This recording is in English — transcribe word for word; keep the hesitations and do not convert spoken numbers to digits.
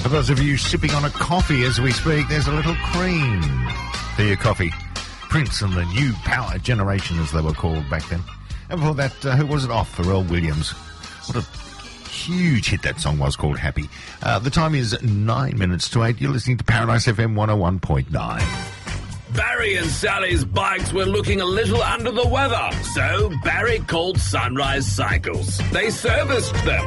For those of you sipping on a coffee as we speak, there's a little cream for your coffee. Prince and the New Power Generation, as they were called back then. And before that, uh, who was it? Off, Pharrell Williams. What a huge hit that song was, called Happy. Uh, the time is nine minutes to eight. You're listening to Paradise F M one oh one point nine. Barry and Sally's bikes were looking a little under the weather, so Barry called Sunrise Cycles. They serviced them.